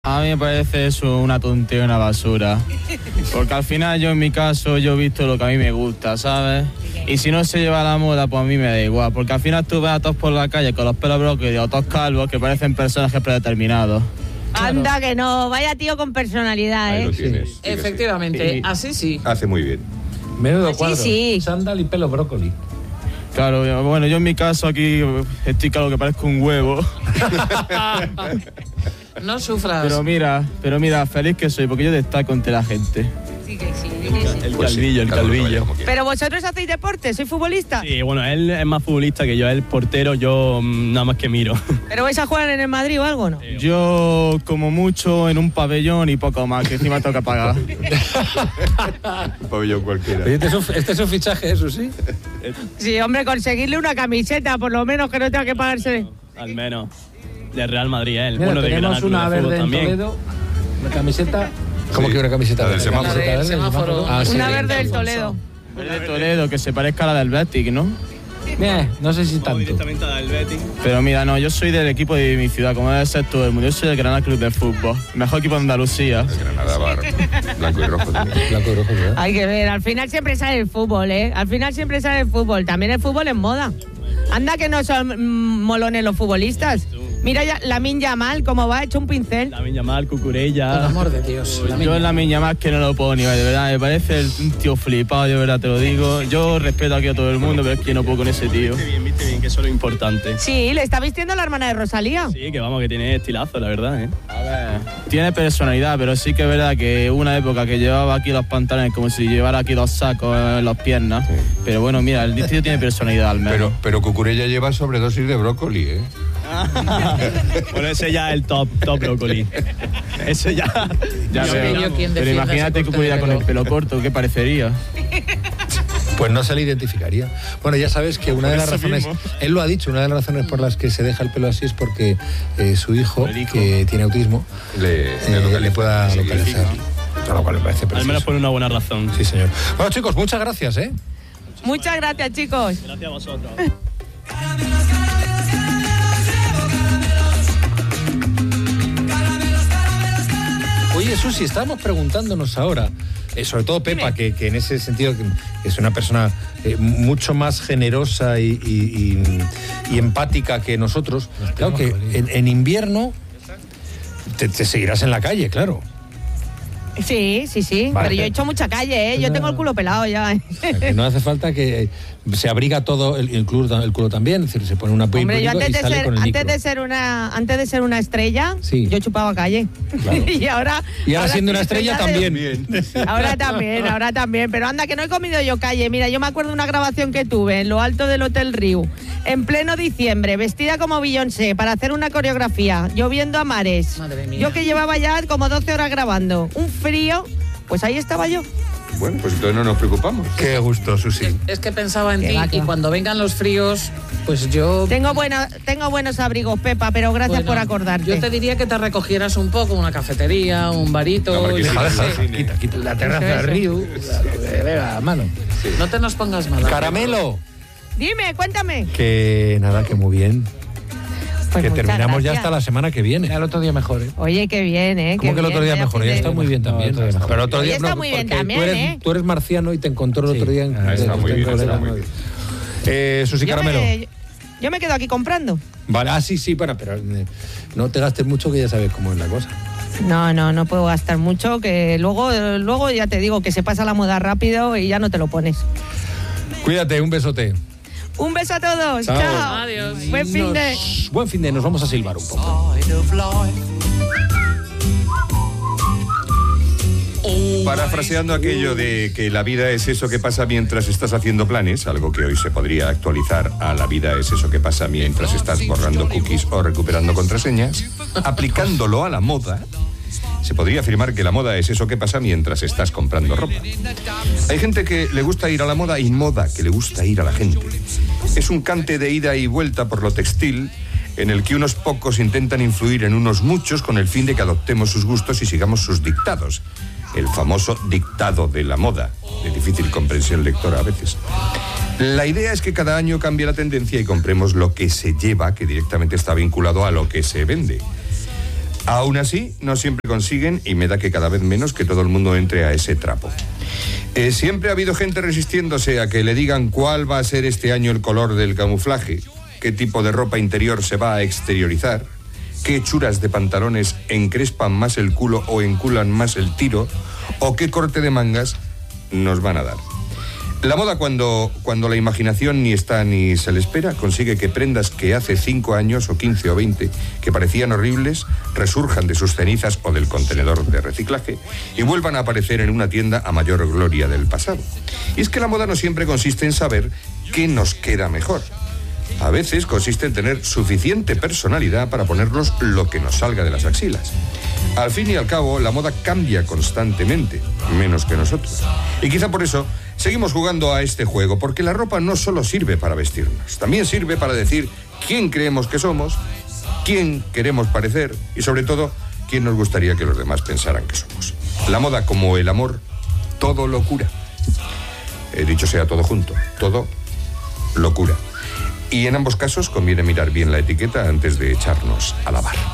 A mí me parece eso una tontería, una basura. Porque al final yo en mi caso yo he visto lo que a mí me gusta, ¿sabes? Y si no se lleva la moda, pues a mí me da igual. Porque al final tú ves a todos por la calle con los pelos brócolis o todos calvos que parecen personajes predeterminados. Claro. Anda que no, vaya tío con personalidad, Ahí lo tienes, Sí. Efectivamente, sí. así sí. Hace muy bien. Menudo cuadro. Sí. Sándal y pelo brócoli. Claro, bueno, yo en mi caso aquí estoy claro que parezco un huevo. No sufras. Pero mira, feliz que soy, porque yo destaco entre la gente. Sí que sí. El Pues sí, calvillo, el cada uno que vaya calvillo. como quiera. Pero vosotros hacéis deporte, ¿sois futbolistas? Sí, bueno, él es más futbolista que yo, él es portero, yo nada más que miro. ¿Pero vais a jugar en el Madrid o algo, no? Yo como mucho en un pabellón y poco más, que encima toca pagar. Un pabellón cualquiera. Oye, este es un fichaje, eso sí. Sí, hombre, conseguirle una camiseta, por lo menos que no tenga que pagarse. Al menos. De Real Madrid, él. Mira, Bueno, de tenemos Granada una Club de verde Fútbol en también. Toledo, una camiseta. ¿Cómo Sí, que una camiseta la del verde? semáforo. ¿Camiseta La del verde, el semáforo. Ah, sí. Una verde del Toledo. De Toledo, que se parezca a la del Betis, ¿no? No sé si tanto. Directamente a la del Betis. Pero mira, no, yo soy del equipo de mi ciudad, como debe ser todo el mundo. Yo soy del Granada Club de Fútbol, mejor equipo de Andalucía. El Granada Bar, blanco y rojo también. Blanco y rojo, ¿verdad? Hay que ver, al final siempre sale el fútbol, ¿eh? Al final siempre sale el fútbol. También el fútbol es moda. Anda que no son molones los futbolistas. Mira ya Lamine Yamal, cómo va, hecho un pincel. Lamine Yamal, Cucurella. Por amor de Dios. Yo en Lamine Yamal que no lo puedo ni ver, de verdad. Me parece un tío flipado, de verdad te lo digo. Yo respeto aquí a todo el mundo, pero es que no puedo con ese tío. Viste bien, que eso es lo importante. Sí, le está vistiendo la hermana de Rosalía. Sí, que vamos, que tiene estilazo, la verdad, ¿eh? A ver, tiene personalidad, pero sí que es verdad que hubo una época que llevaba aquí los pantalones como si llevara aquí dos sacos en las piernas. Sí. Pero bueno, mira, el tío tiene personalidad al menos. Pero Cucurella lleva sobredosis de brócoli, ¿eh? Bueno, ese ya es el top brócoli. Ese ya Yo veo. pillo quien Pero defienda imagínate ese corte Cucurella de con el pelo. pelo corto, ¿qué parecería? Pues no se le identificaría. Bueno, ya sabes que una de las Por eso razones, mismo. él lo ha dicho, una de las razones por las que se deja el pelo así es porque su hijo, El hijo. que tiene autismo, le pueda localizar. Lo cual me parece Al menos precioso. por una buena razón. Sí, señor. Bueno, chicos, muchas gracias, ¿eh? Muchas gracias, chicos. Gracias a vosotros. Oye, Susi, estábamos preguntándonos ahora, sobre todo Pepa, que en ese sentido que es una persona mucho más generosa y empática que nosotros. Claro que en invierno te seguirás en la calle, claro. Sí. Vale. Pero yo he hecho mucha calle, ¿eh? Yo tengo el culo pelado ya. O sea, que no hace falta que se abriga todo el culo también, es decir, se pone una Hombre, yo y sale con el micro. antes de ser una estrella, Sí. yo chupaba calle. Claro. y ahora siendo una soy estrella también. Ahora también. Pero anda, que no he comido yo calle. Mira, yo me acuerdo de una grabación que tuve en lo alto del Hotel Riu, en pleno diciembre, vestida como Beyoncé, para hacer una coreografía, lloviendo a mares. Madre mía. Yo que llevaba ya como 12 horas grabando. Un frío, pues ahí estaba yo. Bueno, pues entonces no nos preocupamos. Qué gusto, Susi. Es que pensaba en Qué ti vaca. y cuando vengan los fríos, pues yo... Tengo buenos abrigos, Pepa, pero gracias Bueno, por acordarte. Yo te diría que te recogieras un poco, una cafetería, un barito. La marquesina. yo qué sé. Deja, Quita la terraza Eso, del río. Venga, mano. No te nos pongas mal. Caramelo. Dime, cuéntame. Que nada, que muy bien. Pues que muchas terminamos ya gracias. hasta la semana que viene. El otro día mejor, ¿eh? Oye, qué bien, ¿eh? ¿Cómo Qué que el otro bien, día mejor? Ya está muy bien también. otro día mejor. Pero otro Hoy día está no, muy bien porque también, tú eres marciano y te encontró el otro día en... Está muy bien, está muy bien. Susi Caramelo. Yo me quedo aquí comprando. Vale, sí, bueno, pero no te gastes mucho que ya sabes cómo es la cosa. No puedo gastar mucho, que luego ya te digo que se pasa la moda rápido y ya no te lo pones. Cuídate, un besote. Un beso a todos. Chao. Chao. Adiós. Buen fin de... Buen fin de, nos vamos a silbar un poco. Parafraseando aquello de que la vida es eso que pasa mientras estás haciendo planes, algo que hoy se podría actualizar a la vida es eso que pasa mientras estás borrando cookies o recuperando contraseñas, aplicándolo a la moda, se podría afirmar que la moda es eso que pasa mientras estás comprando ropa. Hay gente que le gusta ir a la moda y moda que le gusta ir a la gente. Es un cante de ida y vuelta por lo textil en el que unos pocos intentan influir en unos muchos con el fin de que adoptemos sus gustos y sigamos sus dictados. El famoso dictado de la moda, de difícil comprensión lectora a veces. La idea es que cada año cambie la tendencia y compremos lo que se lleva, que directamente está vinculado a lo que se vende. Aún así, no siempre consiguen, y me da que cada vez menos, que todo el mundo entre a ese trapo. Siempre ha habido gente resistiéndose a que le digan cuál va a ser este año el color del camuflaje, qué tipo de ropa interior se va a exteriorizar, qué hechuras de pantalones encrespan más el culo o enculan más el tiro, o qué corte de mangas nos van a dar. La moda, cuando la imaginación ni está ni se le espera, consigue que prendas que hace 5 años o 15 o 20 que parecían horribles resurjan de sus cenizas o del contenedor de reciclaje y vuelvan a aparecer en una tienda a mayor gloria del pasado. Y es que la moda no siempre consiste en saber qué nos queda mejor. A veces consiste en tener suficiente personalidad para ponernos lo que nos salga de las axilas. Al fin y al cabo, la moda cambia constantemente, menos que nosotros. Y quizá por eso seguimos jugando a este juego, porque la ropa no solo sirve para vestirnos, también sirve para decir quién creemos que somos, quién queremos parecer y, sobre todo, quién nos gustaría que los demás pensaran que somos. La moda, como el amor, todo lo cura. Dicho sea todo junto, todo lo cura. Y en ambos casos conviene mirar bien la etiqueta antes de echarnos a lavar.